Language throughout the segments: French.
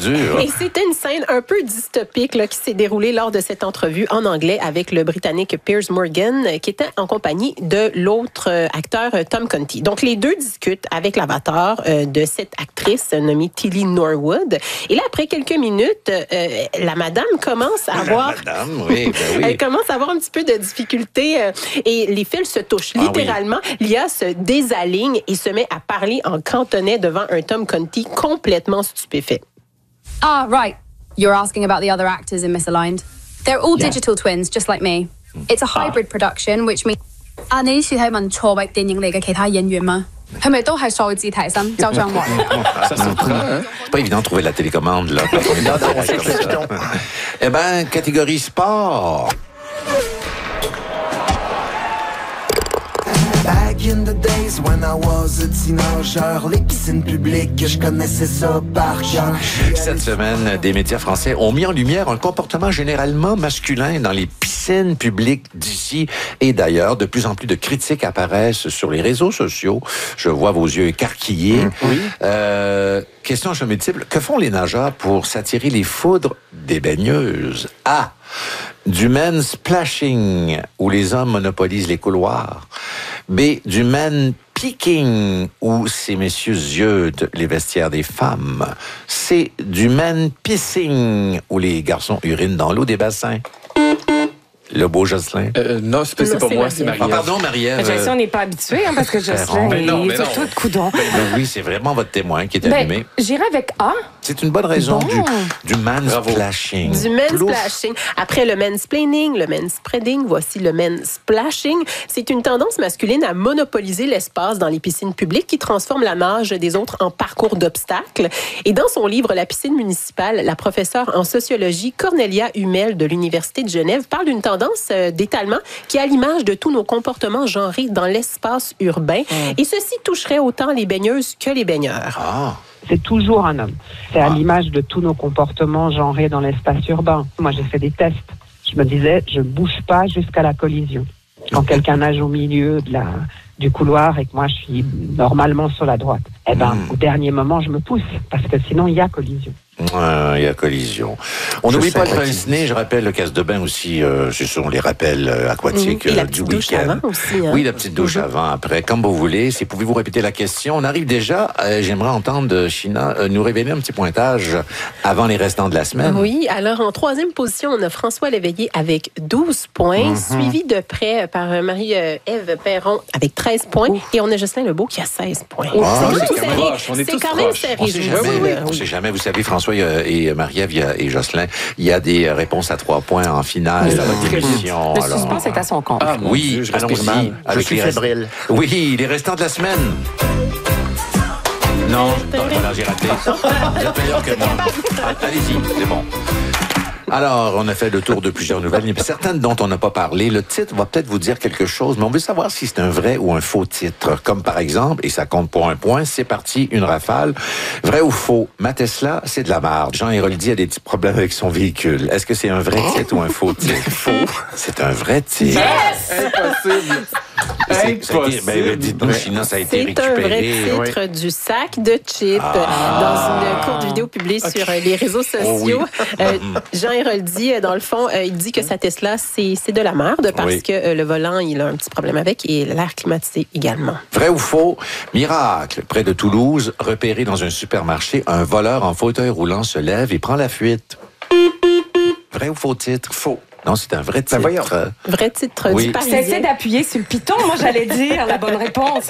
dur. Et c'était une scène un peu dystopique là, qui s'est déroulée lors de cette entrevue en anglais avec le Britannique Piers Morgan, qui était en compagnie de l'autre acteur Tom Conti. Donc, les deux discutent avec l'avatar de cette actrice nommée Tilly Norwood. Et là, après quelques minutes, la madame commence à avoir... Oui. Elle commence à avoir un petit peu de difficulté et les fils se touchent. Littéralement, Lia se désaligne et se met à parler en cantonais devant un Tom Conti complètement stupéfait. Ah, right. You're asking about the other actors in Misaligned. They're all digital twins, just like me. It's a hybrid production, which means... 你是睇問錯位電影嚟嘅其他演員嗎？係咪都係數字提升？周章華。 Ça surprend. C'est pas évident de trouver la télécommande, là. Quand on est dans cette question. Eh bien, catégorie sport. Back in the days when I was a teenager, les piscines publiques, je connaissais ça par cœur. Cette semaine, des médias français ont mis en lumière un comportement généralement masculin dans les piscines publiques d'ici et d'ailleurs. De plus en plus de critiques apparaissent sur les réseaux sociaux. Je vois vos yeux écarquillés. Oui. Question à multiple. Que font les nageurs pour s'attirer les foudres des baigneuses? A. Du men's splashing, où les hommes monopolisent les couloirs. B. Du men peeking, où ces messieurs ziotent les vestiaires des femmes. C. Du men pissing, où les garçons urinent dans l'eau des bassins. Le beau Jocelyn. Non, c'est pas moi, c'est Marie-Ève. Ah, pardon, Marie-Ève. Jocelyn, on n'est pas habitué, parce que Jocelyn, il est sur tout de coudon. Oui, c'est vraiment votre témoin qui est allumé. J'irai avec A. C'est une bonne raison du mansplashing. Du mansplashing. Après le mansplaining, le manspreading, voici le mansplashing. C'est une tendance masculine à monopoliser l'espace dans les piscines publiques qui transforme la nage des autres en parcours d'obstacles. Et dans son livre La piscine municipale, la professeure en sociologie Cornelia Hummel de l'Université de Genève parle d'une tendance d'étalement qui est à l'image de tous nos comportements genrés dans l'espace urbain. Et ceci toucherait autant les baigneuses que les baigneurs. Ah. C'est toujours un homme. C'est à l'image de tous nos comportements genrés dans l'espace urbain. Moi, j'ai fait des tests. Je me disais, je bouge pas jusqu'à la collision. Quand quelqu'un nage au milieu du couloir et que moi, je suis normalement sur la droite, au dernier moment, je me pousse parce que sinon, il y a collision. Il y a collision. On n'oublie pas le pince-nez, je rappelle le casse de bain aussi, ce sont les rappels aquatiques et la du petite douche week-end. avant aussi. Hein? Oui, la petite douche avant, après, comme vous voulez. Pouvez-vous répéter la question? On arrive déjà, j'aimerais entendre China nous révéler un petit pointage avant les restants de la semaine. Oui, alors en troisième position, on a François Léveillé avec 12 points, suivi de près par Marie-Ève Perron avec 13 points, et on a Jocelyn Lebeau qui a 16 points. C'est quand même serré. On ne sait jamais, vous savez, François et Marie-Ève et Jocelyn, il y a des réponses à 3 points en finale de l'émission. Le suspense est à son compte. Ah, oui, Dieu, je respire allons-y. mal. Je suis fébrile. Oui, les restants de la semaine. Non, j'ai raté. Vous êtes meilleur que moi. Allez-y, c'est bon. Alors, on a fait le tour de plusieurs nouvelles. Il y en a certaines dont on n'a pas parlé. Le titre va peut-être vous dire quelque chose, mais on veut savoir si c'est un vrai ou un faux titre. Comme par exemple, et ça compte pour un point, c'est parti, une rafale. Vrai ou faux? Ma Tesla, c'est de la merde. Jean Héroldi a des petits problèmes avec son véhicule. Est-ce que c'est un vrai titre ou un faux titre? Faux. C'est un vrai titre. Yes! Impossible. Dites-nous, China, ça a été récupéré. C'est un vrai titre du sac de chips dans une courte vidéo publiée sur les réseaux sociaux. Jean Héroldi, dans le fond, il dit que sa Tesla, c'est de la merde parce que le volant, il a un petit problème avec et l'air climatisé également. Vrai ou faux? Miracle. Près de Toulouse, repéré dans un supermarché, un voleur en fauteuil roulant se lève et prend la fuite. Vrai ou faux titre? Faux. Non, c'est un vrai titre. Vrai titre du Parisien. Cessez d'appuyer sur le piton. Moi, j'allais dire la bonne réponse.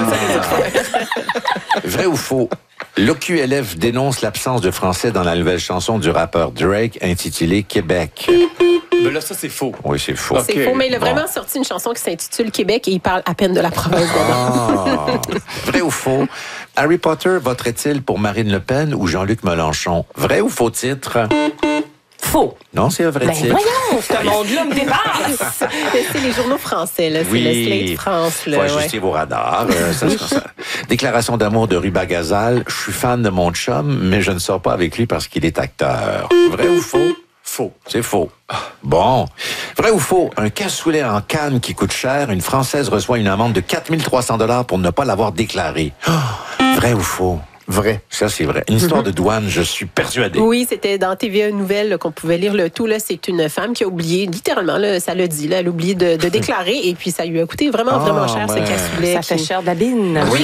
Vrai ou faux? L'OQLF dénonce l'absence de français dans la nouvelle chanson du rappeur Drake intitulée Québec. Mais là, ça, c'est faux. Oui, c'est faux. C'est faux, mais il a vraiment sorti une chanson qui s'intitule Québec et il parle à peine de la province dedans. Vrai ou faux? Harry Potter voterait-il pour Marine Le Pen ou Jean-Luc Mélenchon? Vrai ou faux titre? Faux. Non, c'est un vrai titre. Voyons, ce monde-là me dépasse. C'est les journaux français, là. C'est le Slate France. Il faut ajuster vos radars. Ça. Déclaration d'amour de Ruba Gazal. Je suis fan de mon chum, mais je ne sors pas avec lui parce qu'il est acteur. Vrai ou faux? Faux. C'est faux. Bon. Vrai ou faux? Un cassoulet en canne qui coûte cher, une Française reçoit une amende de 4 300 $ pour ne pas l'avoir déclaré. Vrai ou faux? Vrai. Ça, c'est vrai. Une histoire de douane, je suis persuadé. Oui, c'était dans TVA Nouvelles qu'on pouvait lire le tout. Là, c'est une femme qui a oublié, littéralement, là, ça l'a dit, là, elle a oublié de déclarer et puis ça lui a coûté vraiment cher, ce cassoulet. Ça fait cher babine. Oui,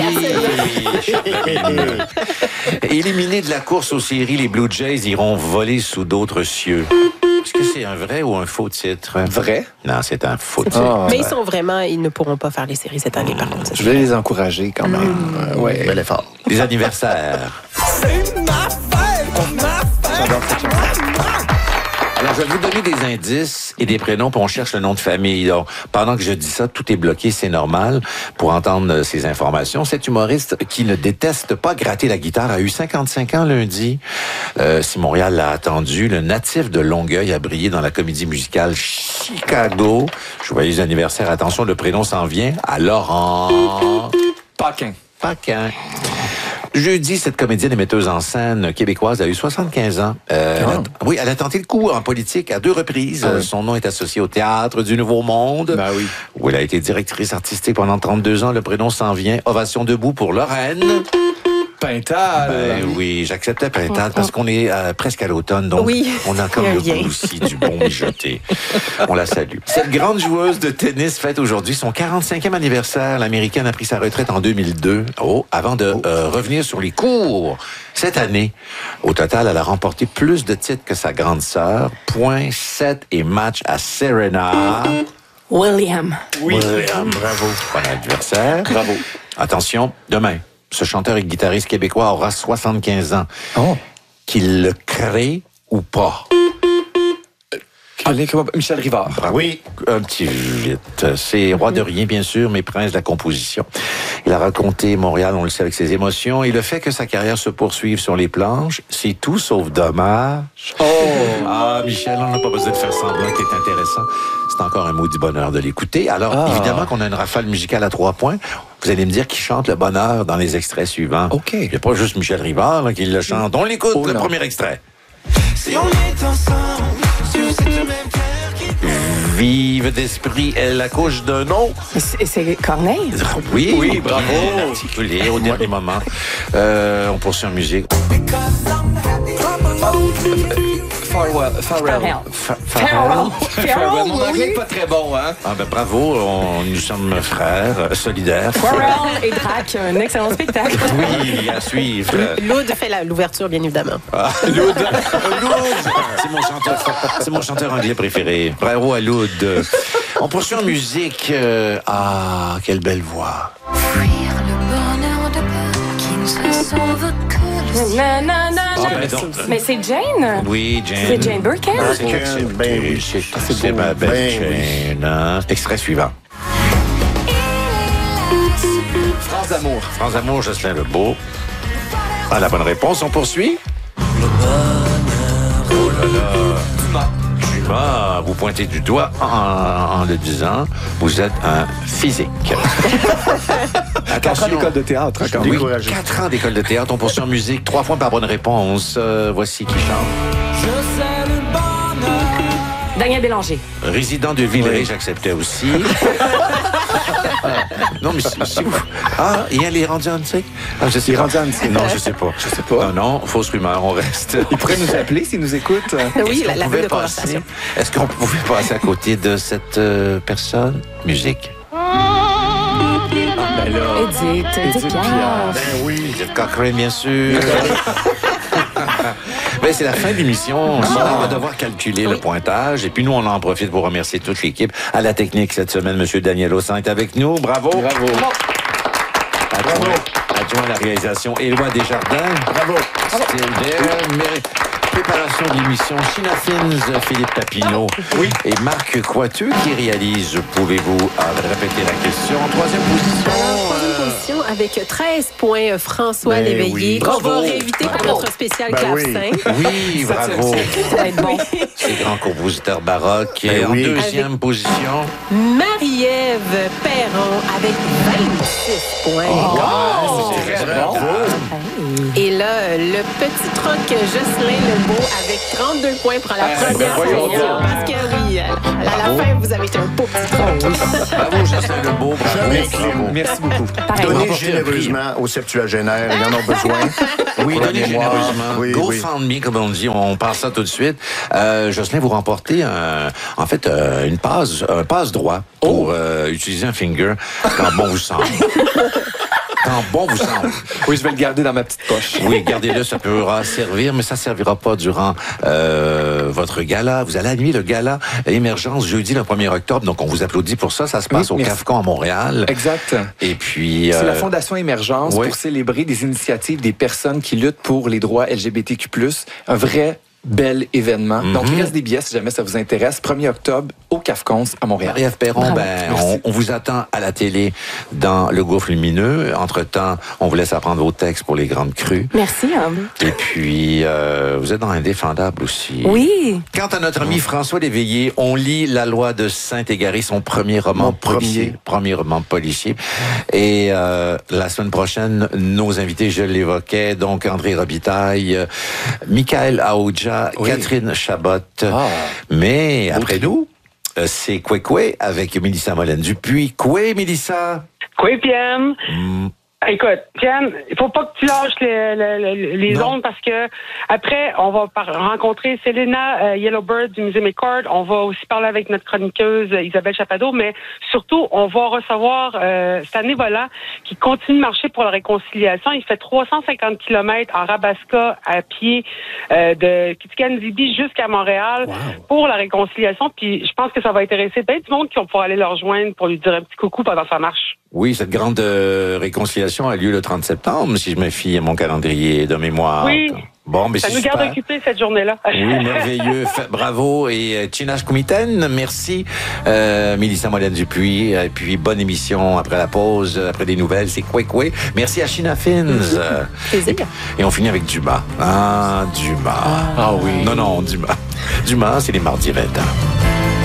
Éliminés de la course aux séries, les Blue Jays iront voler sous d'autres cieux. Est-ce que c'est un vrai ou un faux titre? Vrai? Non, c'est un faux titre. Mais ils ne pourront pas faire les séries cette année, par contre. Je vais les encourager quand même. Ouais. Bel effort. Les anniversaires. J'adore cette chanson. Alors, je vais vous donner des indices et des prénoms, puis on cherche le nom de famille. Donc, pendant que je dis ça, tout est bloqué, c'est normal pour entendre ces informations. Cet humoriste qui ne déteste pas gratter la guitare a eu 55 ans lundi. Si Montréal l'a attendu, le natif de Longueuil a brillé dans la comédie musicale Chicago. Joyeux anniversaire. Attention, le prénom s'en vient à Laurent Paquin. Paquin. Jeudi, cette comédienne et metteuse en scène québécoise a eu 75 ans. Elle a tenté le coup en politique à 2 reprises. Son nom est associé au Théâtre du Nouveau Monde, où elle a été directrice artistique pendant 32 ans. Le prénom s'en vient. Ovation debout pour Lorraine. Pintal. Oui, j'acceptais Pintal parce qu'on est presque à l'automne, donc on a comme le goût aussi du bon mijoté. On la salue. Cette grande joueuse de tennis fête aujourd'hui son 45e anniversaire. L'Américaine a pris sa retraite en 2002, avant de revenir sur les cours. Cette année, au total, elle a remporté plus de titres que sa grande sœur. Points, 7 et match à Serena. William. William, bravo. Bon anniversaire. Bravo. Attention, demain, ce chanteur et guitariste québécois aura 75 ans. Qu'il le crée ou pas. Michel Rivard. Bravo. Oui. Un petit vite. C'est roi de rien, bien sûr, mais prince de la composition. Il a raconté Montréal, on le sait, avec ses émotions. Et le fait que sa carrière se poursuive sur les planches, c'est tout sauf dommage. Michel, on n'a pas besoin de faire semblant qu'il est intéressant. C'est encore un maudit bonheur de l'écouter. Alors, évidemment qu'on a une rafale musicale à 3 points. Vous allez me dire qui chante le bonheur dans les extraits suivants. OK. Il n'y a pas juste Michel Rivard là, qui le chante. On l'écoute, le premier extrait. Si on est ensemble, c'est le même cœur qui... Vive d'esprit, elle accouche d'un nom. C'est Corneille? Oui, bravo. Articulé au dernier moment. On poursuit en musique. Farrell. Mon anglais n'est pas très bon, hein? Bravo, nous sommes frères, solidaires. Farrell et Drac, un excellent spectacle. Oui, à suivre. Loud fait l'ouverture, bien évidemment. Loud. C'est mon chanteur anglais préféré. Bravo à Loud. On poursuit en musique. Quelle belle voix. Fuir le bonheur de peur qui ne se sauve que le ciel. Mais c'est Jane. Oui, Jane. C'est Jane Birkin. C'est ma belle Jane. Hein? Extrait suivant. France d'amour. France d'amour, Jocelyn Lebeau. La bonne réponse, on poursuit. Le bonheur. Oh là là. Vous pointez du doigt en le disant, vous êtes un physique. 4 ans d'école de théâtre, quand même. 4 ans d'école de théâtre. On poursuit en musique. 3 points par bonne réponse. Voici qui chante. Je sais le bonheur. Daniel Bélanger. Résident de Villeray, j'acceptais aussi. Non, mais si vous... et elle est rendue en dessous? Je sais pas. Non, je sais pas. Non, fausse rumeur, on reste. Il pourrait nous appeler s'il nous écoute. Oui, la de conversation. Est-ce qu'on pouvait passer à côté de cette personne? Musique. Edith Piaf. Edith Cochrane, bien sûr. C'est la fin de l'émission. On va devoir calculer le pointage. Et puis nous, on en profite pour remercier toute l'équipe. À la technique cette semaine, M. Daniel Ossin est avec nous. Bravo. Adjoint à la réalisation, Éloi Desjardins. Bravo. Préparation de l'émission, China Fins, Philippe Papineau et Marc Coiteux qui réalise. Pouvez-vous répéter la question? En troisième position avec 13 points, François Léveillé. On va réinviter pour notre spécial clavecin. Oui, bravo. Ça va être bon. C'est grand compositeur baroque. Et en deuxième position, Marie-Ève Perron avec 26 points. Et là, le petit troc Jocelyn Lebeau avec 32 points pour la première position. Parce que oui, à la fin, vous avez été un beau petit troc. Bravo, Jocelyn Lebeau. Bravo. Merci beaucoup. Pareil. Donnez généreusement aux septuagénaires, ils en ont besoin. Oui, donnez généreusement. Oui, GoFundMe, comme on dit, on passe ça tout de suite. Jocelyn, vous remportez un passe-droit pour utiliser un finger quand bon vous semble. Quand bon vous semble. Oui, je vais le garder dans ma petite poche. Oui, gardez-le, ça pourra servir, mais ça ne servira pas durant votre gala. Vous allez animer le gala Émergence jeudi le 1er octobre, donc on vous applaudit pour ça. Ça se passe au CAFCON à Montréal. Exact. Et puis... C'est la Fondation Émergence pour célébrer des initiatives des personnes qui luttent pour les droits LGBTQ+. Un vrai bel événement. Donc, il reste des billets si jamais ça vous intéresse. 1er octobre au CAFCON à Montréal. Marie-Ève Perron, on vous attend à la télé dans Le Gouffre Lumineux. Entre-temps, on vous laisse apprendre vos textes pour les grandes crues. Merci. Et puis, vous êtes dans Indéfendable aussi. Oui. Quant à notre ami François Léveillé, on lit La Loi de Saint-Égaré, son premier roman policier. Premier roman policier. Et la semaine prochaine, nos invités, je l'évoquais, donc André Robitaille, Michael Aoudja, Catherine Chabot. Mais après nous, c'est Koué avec Mélissa Molène-Dupuis. Koué, Mélissa? Koué, Pienne. Écoute, Pienne, il faut pas que tu lâches les ondes parce que après, on va rencontrer Selena Yellowbird du Musée McCord. On va aussi parler avec notre chroniqueuse Isabelle Chappado, mais surtout, on va recevoir Stanley Volant qui continue de marcher pour la réconciliation. Il fait 350 km en Rabasca à pied de Kitigan-Zibi jusqu'à Montréal pour la réconciliation. Puis je pense que ça va intéresser bien du monde qui vont pouvoir aller le rejoindre pour lui dire un petit coucou pendant sa marche. Oui, cette grande réconciliation a lieu le 30 septembre, si je me fie à mon calendrier de mémoire. Oui. Bon, mais ça nous garde occupés cette journée-là. Oui, merveilleux. Bravo. Et Chinash Kumiten, merci. Mélissa Molène-Dupuis. Et puis, bonne émission après la pause, après des nouvelles. C'est Koué. Merci à China Fins. Plaisir. Et on finit avec Dumas. Ah, Dumas. Ah oui. Non, Dumas. Dumas, c'est les mardis 20 ans.